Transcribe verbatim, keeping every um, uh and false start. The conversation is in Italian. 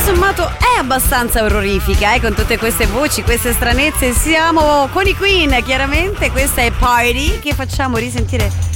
sommato è abbastanza orrorifica, eh, con tutte queste voci, queste stranezze. Siamo con i Queen, chiaramente. Questa è Party, che facciamo risentire